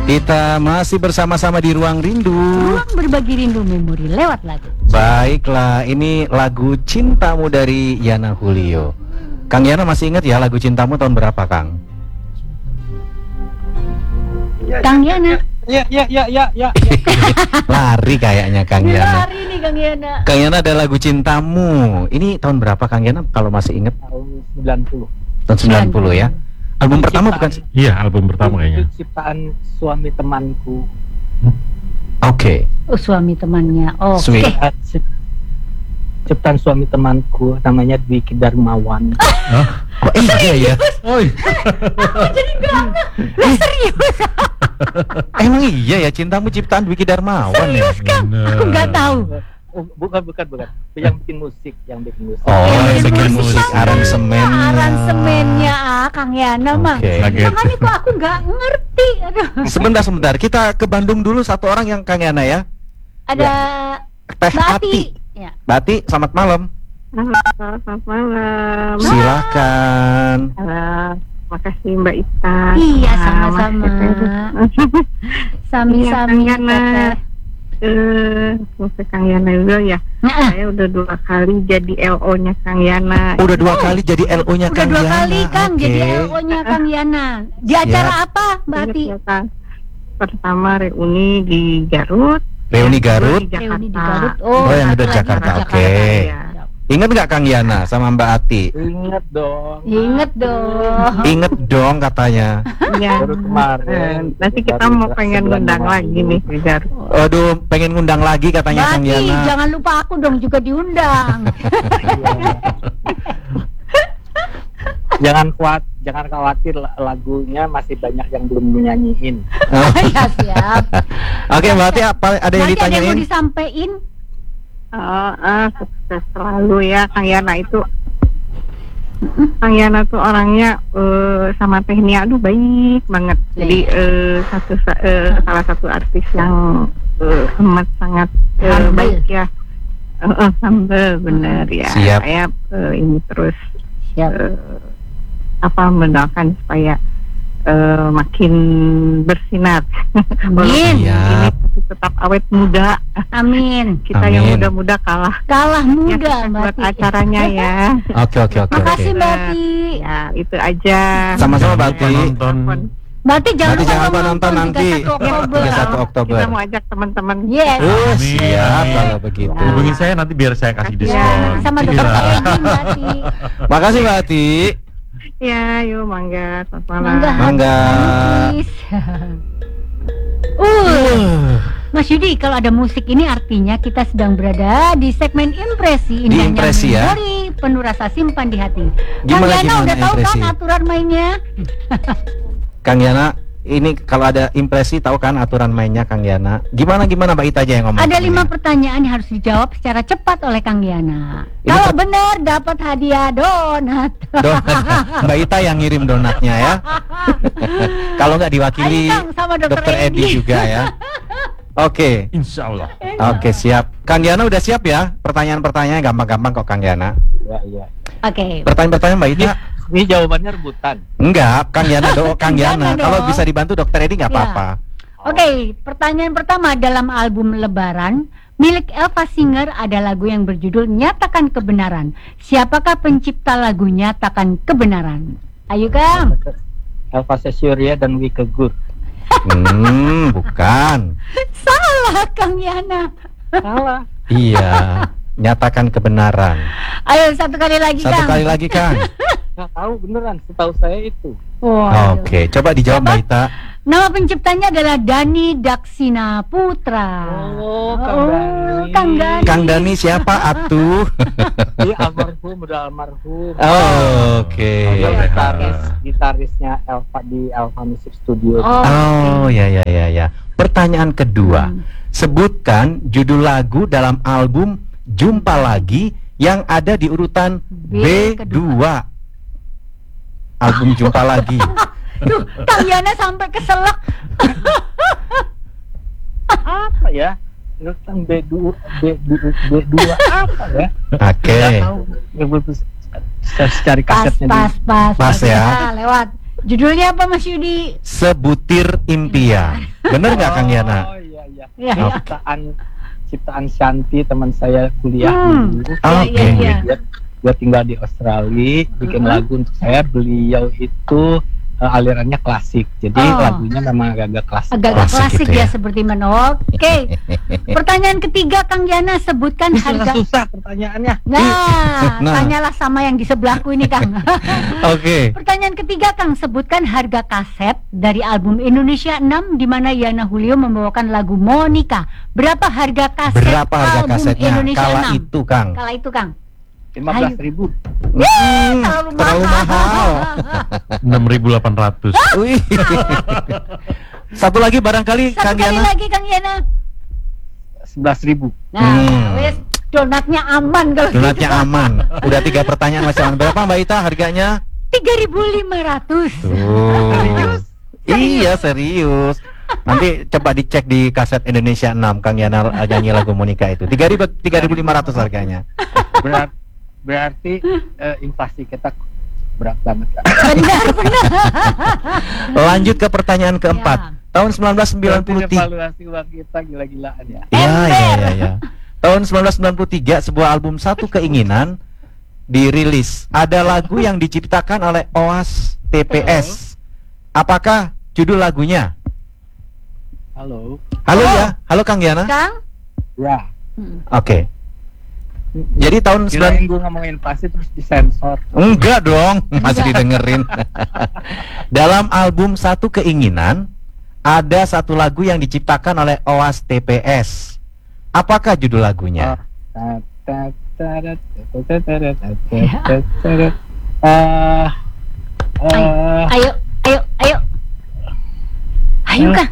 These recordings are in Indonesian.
Kita masih bersama-sama di Ruang Rindu. Ruang berbagi rindu memori lewat lagu. Baiklah, ini lagu Cintamu dari Yana Julio. Kang Yana masih ingat ya lagu Cintamu tahun berapa, Kang? Kang Yana. Ya. Lari kayaknya Kang Yana. Lari nih Kang Yana. Kang Yana ada lagu Cintamu. Ini tahun berapa Kang Yana kalau masih ingat? Tahun 90. Tahun 90 ya. Album pertama bukan? Iya, album pertama kayaknya. Itu ciptaan suami temanku. Oke. Oh, suami temannya. Oh, Sweet. oke. Ciptaan suami temanku namanya Dwiki Darmawan. Oh iya ya. Oh, Jadi gak serius. Emang iya ya, Cintamu ciptaan Dwiki Darmawan ya? Serius Kang? Aku nggak tahu. Oh, bukan. Yang bikin musik. Oh, Yang bikin musik. musik aransemennya. Aransemennya Kang Yana mah. Oke. Makanya kok aku nggak ngerti. Aduh. Sebentar, kita ke Bandung dulu satu orang yang Kang Yana ya. Ada Teh Mbak Ati. Ati. Ya. Bati, selamat malam. Halo, selamat malam. Silakan. Halo, makasih Mbak Ita. Iya, Mas sama-sama. Teteh. Sami-sami. Iya, Kang Yana. Musik Kang Yana juga ya. Nah, Saya udah 2 kali jadi LO-nya Kang Yana. Udah 2 kali jadi LO-nya udah Kang 2 Yana. kali Kang Oke. jadi LO-nya Kang Yana. Di acara apa, Mbak Ingat Ati? ya, Kang? Pertama reuni di Garut. Reuni Garut. Di Reuni di Jakarta. Garut. Oh, yang satu udah lagi Jakarta, di oke. Ya. Ingat nggak Kang Yana sama Mbak Ati? Ingat dong. Ingat dong. Inget dong katanya. Iya. Baru kemarin. Nanti kita mau pengen ngundang lagi nih di Garut. Aduh, pengen ngundang lagi katanya Mbak Kang Ati, Yana. jangan lupa aku dong juga diundang. Jangan khawatir, lagunya masih banyak yang belum dinyanyiin. Ya siap. Oke, Mbak Ati, apa ada yang Nanti ada yang mau ditanyain? disampaikan? Sukses selalu ya Kang Yana itu. Kang Yana tuh orangnya sama Teh Nia aduh baik banget. Jadi salah satu artis yang amat sangat Humble. baik ya. Humble bener ya. Siap. Saya ini terus Siap. mendoakan supaya makin bersinar. Amin. Walaupun Siap. ini tapi tetap awet muda. Amin. Kita yang Amin. muda-muda kalah. Kalah Ya, muda sukses Mbak buat Ati. acaranya ya. Oke. Makasih Mbak Ati. Ya, itu aja. Sama-sama Mbak Ati. Nonton. Mbak Ati jangan Nanti lupa jangan lupa nonton nanti. 31 Oktober. 31 Oktober. Kita mau ajak teman-teman. Yes. Oh, Amin. siap kalau begitu. Hubungi saya nanti biar saya kasih Ya, diskon. Nanti sama dokter Iya. Edi Mbak Ati. Makasih Mbak Ati. Ya, yuk mangga. Selamat malam. Mangga. Mangga. Habis. Mas Yudi, kalau ada musik ini artinya kita sedang berada di segmen impresi. Di Indahnya impresi ya. memori penuh rasa simpan di hati. Kang Gimana, Yana gimana udah tahu impresi? kan aturan mainnya? Kang Yana, ini kalau ada impresi tahu kan aturan mainnya Kang Yana. Gimana Mbak Ita aja yang ngomong. Ada 5 pertanyaan yang harus dijawab secara cepat oleh Kang Yana. Ini Kalau benar dapat hadiah donat. Mbak Ita yang ngirim donatnya ya. Kalau nggak diwakili Ayo, Kang, sama Dokter Edi juga ya. Oke. Insya Allah. Oke, siap. Kang Yana udah siap ya? Pertanyaan-pertanyaannya gampang-gampang kok Kang Yana. Iya. Oke. Pertanyaan-pertanyaan Mbak Ita? Ini jawabannya rebutan. Enggak, Kang Yana Kang Yana. Jangan Kalau dong. bisa dibantu Dokter Edi nggak Ya. apa-apa. Oke, pertanyaan pertama, dalam album Lebaran milik Elva Singer ada lagu yang berjudul Nyatakan Kebenaran. Siapakah pencipta lagu Nyatakan Kebenaran? Ayo Kang. Elva Syuria dan Wike Gur. Bukan. Salah Kang Yana. Salah. Iya. Nyatakan kebenaran. Ayo satu kali lagi Satu Kang. kali lagi Kang. Nggak tahu beneran. Setahu saya itu. Waduh. Oke, coba dijawab Coba. Mbak Ita. Nama penciptanya adalah Dani Daksina Putra. Oh, Kang Dani. Kang Dani. Kang Dani siapa atuh? Dia almarhum, udah almarhum. Oke. Dia gitarisnya Elva di Elva Music Studio. Oh, ya. Pertanyaan kedua. Sebutkan judul lagu dalam album Jumpa Lagi yang ada di urutan B2. Album Jumpa Lagi. Duh, Kang Yana sampai keselak. Apa ya? Urutan B2 apa ya? Oke. Nggak tahu. Saya cari kasetnya Pas Pas ya. Lewat. Judulnya apa Mas Yudi? Sebutir Impian. Bener nggak Kang Yana? Oh iya iya. Ya, ya. Ciptaan Shanti, teman saya kuliah dulu. Oke. Dia tinggal di Australia, bikin lagu untuk saya. Beliau itu alirannya klasik, jadi Oh. lagunya memang agak klasik. Agak Klasik klasik gitu ya ya. seperti mana. Oke. Pertanyaan ketiga Kang Yana, sebutkan harga. Susah pertanyaannya. Nah, Nah. tanyalah sama yang di sebelahku ini Kang. Oke. Pertanyaan ketiga Kang, sebutkan harga kaset dari album Indonesia 6 di mana Yana Julio membawakan lagu Monica. Berapa harga kaset Berapa harga album kasetnya Indonesia kala 6? itu Kang? Kala itu Kang. 15.000. Terlalu mahal. 6.800. Wih. Satu lagi barangkali Satu Kang kali Yana. lagi Kang Yana. 11.000. Nah, wes donatnya aman kalau Donatnya aman. Udah 3 pertanyaan masih aman. Berapa Mbak Ita harganya? 3.500. Tuh. Iya serius. Nanti coba dicek di kaset Indonesia 6 Kang Yana nyanyi lagu Monica itu. 3.500 harganya. Berarti inflasi kita berat banget. Benar. Lanjut ke pertanyaan keempat. Ya. Tahun Berarti 1993. evaluasi uang kita gila-gilaan ya. Ya. Tahun 1993 sebuah album Satu Keinginan dirilis. Ada lagu yang diciptakan oleh Oas TPS. Apakah judul lagunya? Halo. Halo ya, halo Kang Yana. Kang? Ya. Oke. Jadi tahun 9 Kirain gue ngomongin inflasi terus disensor. Enggak dong, masih didengerin. Dalam album Satu Keinginan ada satu lagu yang diciptakan oleh Oas TPS. Apakah judul lagunya? Ayo. Ayo Kang.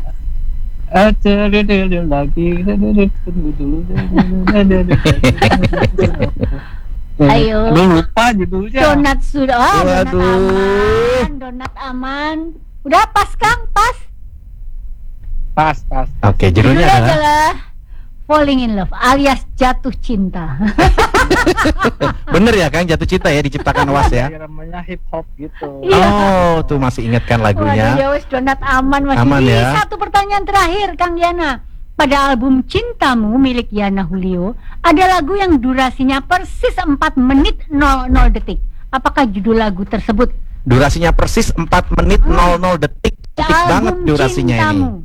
Ayo. Aduh, lupa judulnya. Donat sudah. Wah, Waduh. donat aman. Udah pas Kang, pas. Pas. Oke, judulnya adalah Falling in Love alias jatuh cinta. bener ya Kang, Jatuh Cinta ya diciptakan Oas ya. Namanya hip hop gitu. Iya. Oh, tuh masih ingat kan Waduh, lagunya? ya wes donat aman Mas Aman Yudi. ya. Satu pertanyaan terakhir Kang Yana. Pada album Cintamu milik Yana Julio, ada lagu yang durasinya persis 4 menit 00 detik. Apakah judul lagu tersebut? Durasinya persis 4 menit 00 detik. Detik banget Album durasinya ini. Cintamu.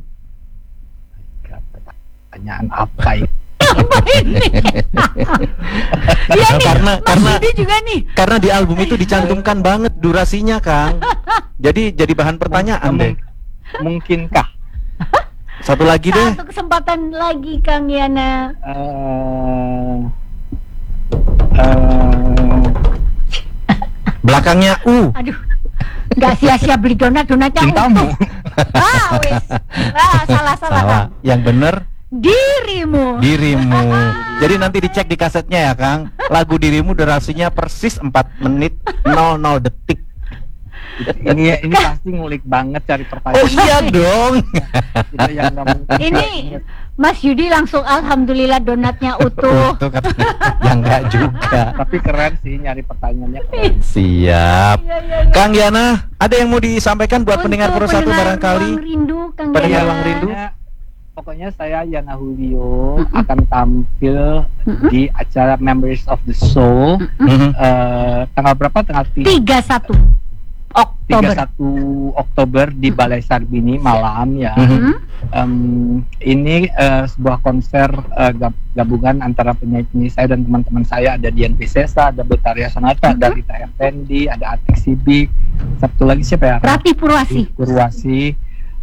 Pertanyaan apa ya? Apa ini? Iya nih, Karena- Mas karena- Yudi juga nih. Karena di album itu dicantumkan banget durasinya Kang. Jadi bahan pertanyaan deh. Mungkinkah? Satu lagi deh. Satu kesempatan lagi Kang Yana. Belakangnya Aduh, nggak sia-sia beli donatnya Cintamu. utuh. Wes. Salah salah. Kang. Yang bener Dirimu. Dirimu. Jadi nanti dicek di kasetnya ya Kang. Lagu Dirimu durasinya persis 4 menit 00 detik. ini pasti ngulik banget cari Oh pertanyaan. iya dong. Itu yang nggak mungkin. Ini Mas Yudi langsung alhamdulillah donatnya utuh. Tuh kata yang enggak juga. Tapi keren sih nyari pertanyaannya. Siap. Iya. Kang Yana, ada yang mau disampaikan buat pendengar Pro 1 pendengar barangkali? Ruang Rindu Kang Pendengar Yana. Ruang Rindu. Pokoknya saya Yana Julio akan tampil di acara Members of the Soul Mhm. tanggal berapa? Tanggal 31 Oktober. 31 Oktober di Balai Sarbini malam ya. Mhm. Ini sebuah konser gabungan antara penyanyi saya dan teman-teman saya. Ada Dian Piscesa, ada Betaria Sonata, ada Rita Effendi, ada Atik Sibik, satu lagi siapa ya? Rati Purwasi. Purwasi.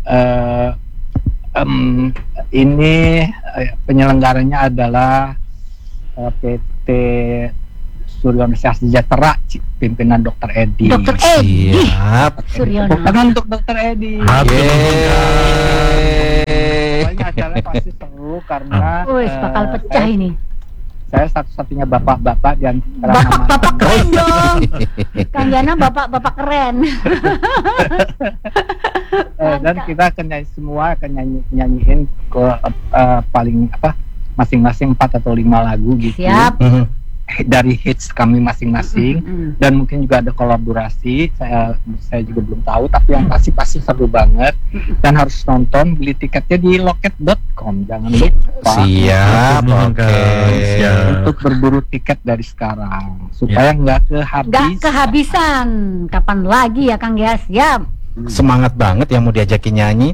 Ini penyelenggaranya adalah PT Suryono Sejahtera, pimpinan Dr. Edi. Dr. Edi Siap. Suryono. Tangan untuk Dr. Edi. Yeay. Pokoknya acaranya pasti seru karena Wes bakal pecah ini. saya satu-satunya bapak-bapak di antara Bapak-bapak keren dong. Kang Yana bapak-bapak keren. dan kita akan nyanyiin ke paling masing-masing 4 atau 5 lagu gitu. Siap. Mhm. dari hits kami masing-masing, Mm-mm. dan mungkin juga ada kolaborasi. Saya juga belum tahu, tapi yang pasti seru banget dan harus nonton. Beli tiketnya di loket.com, jangan lupa. Siap, Nuhun, oke. Kang. Siap. Untuk berburu tiket dari sekarang supaya nggak kehabis. Nggak kehabisan. Kapan lagi ya Kang ya? Siap. Semangat banget yang mau diajakin nyanyi.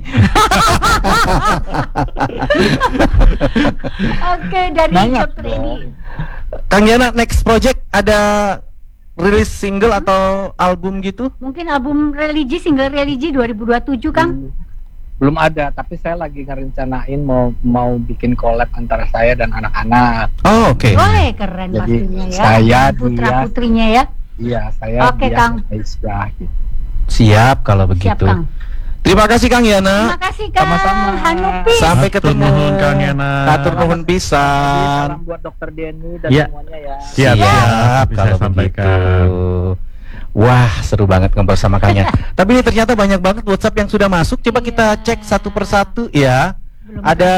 Oke, dari Semangat Dr. dong. Edi. Kang Yana, next project ada rilis single atau album gitu? Mungkin album religi, single religi 2027 Kang? Belum ada, tapi saya lagi ngerencanain mau bikin collab antara saya dan anak-anak. Oh, oke. Wah, keren Jadi, pastinya ya. saya, Putra-putrinya ya. Iya, saya Oke, dia, Kang. Aisyah, gitu. Siap kalau Siap begitu. Kang. Terima kasih Kang Yana. Terima kasih Kang Sama-sama. Hanupi. Sampai Hatur ketemu. nuhun, Kang Yana. Hatur nuhun Jadi, pisan. salam buat Dokter Denny dan Ya. semuanya ya. Siap, Siap bisa kalau sampaikan. begitu. Wah, seru banget ngobrol sama Kang Yana. Tapi ini ternyata banyak banget WhatsApp yang sudah masuk. Coba kita Iya. cek satu persatu ya. Belum Ada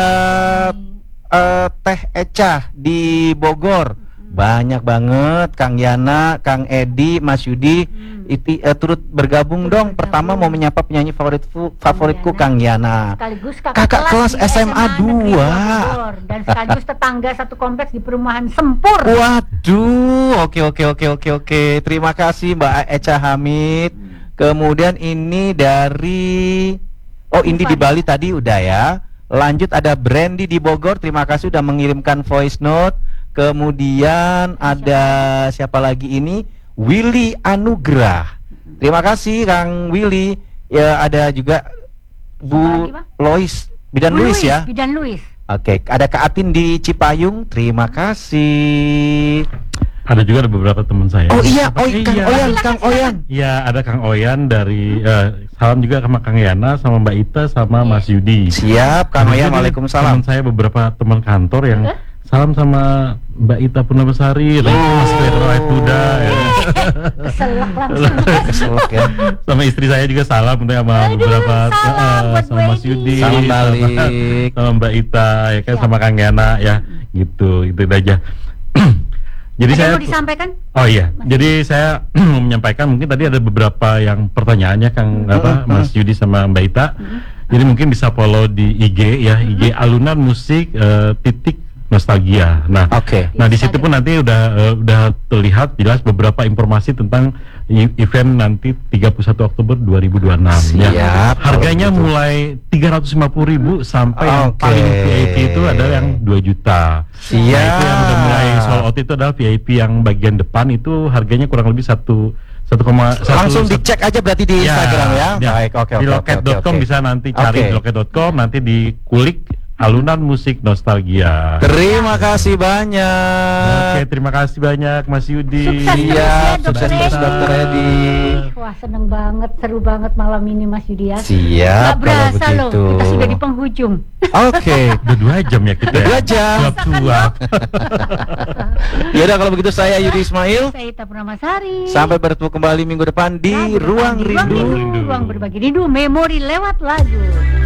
ini. Teh Eca di Bogor. Banyak banget Kang Yana, Kang Edi, Mas Yudi turut bergabung dong. Pertama mau menyapa penyanyi favoritku Kang Yana. Sekaligus Kakak kelas di SMA Negeri 2. Bogor. Dan sekaligus tetangga satu kompleks di perumahan Sempur. Waduh, oke. Terima kasih Mbak Eca Hamid. Kemudian ini dari Indi di Bali tadi udah ya. Lanjut ada Brandy di Bogor. Terima kasih udah mengirimkan voice note. Kemudian ada siapa lagi ini? Willy Anugrah. Terima kasih Kang Willy. Ya ada juga Bu Siapa lagi, Bang? Lois, Bidan Luis ya. Bidan Luis. Oke, ada Kak Atin di Cipayung. Terima kasih. Ada juga ada beberapa teman saya. Oh iya, Kang Iya. Oyan, Kang Oyan. Iya, ada Kang Oyan dari salam juga sama Kang Yana, sama Mbak Ita, sama Mas Yudi. Siap, Kang Ada Oyan. juga Waalaikumsalam. Teman saya beberapa teman kantor yang salam sama Mbak Ita Purnamesari, Mas Kreator Awet Muda, ya. Keselak langsung. Keselak ya. Sama istri saya juga salam sama Aduh, beberapa salam buat sama Bu Mas Edi. Yudi, Salam sama- balik. sama Mbak Ita, ya kan, Siap. sama Kang Yana ya, gitu, itu aja. Jadi Ada yang saya mau disampaikan? Oh iya, jadi saya mau menyampaikan mungkin tadi ada beberapa yang pertanyaannya Kang Mas Yudi sama Mbak Ita. Jadi mungkin bisa follow di IG ya, IG Alunan Musik titik Nostalgia. Nah, Oke. nah di situ pun nanti udah terlihat jelas beberapa informasi tentang event nanti 31 Oktober 2026 ya. Siap, Harganya kalau begitu. mulai 350.000 sampai yang Oke. paling VIP itu adalah yang 2 juta. Siap. Nah, itu yang udah mulai sold out itu adalah VIP yang bagian depan itu harganya kurang lebih 1,1 Langsung dicek aja berarti di Instagram ya. Baik, oke. Di loket.com bisa nanti cari Oke. di loket.com, nanti dikulik Alunan Musik Nostalgia. Terima kasih banyak. Oke, terima kasih banyak Mas Yudi. Sukses terus Iya, ya, sukses Dr. terus Edi. Dokter Edi. Wah, seneng banget, seru banget malam ini Mas Yudi ya. Siap Nggak kalau berasa loh, begitu. kita sudah di penghujung. Oke. Udah 2 jam ya kita. Udah ya? 2 jam. Suap-suap. Ya udah kalau begitu saya Yudi Ismail. Saya Ita Purnamasari. Sampai bertemu kembali minggu depan di Nah, Ruang Ruang Rindu. Rindu, ruang berbagi rindu, memori lewat lagu.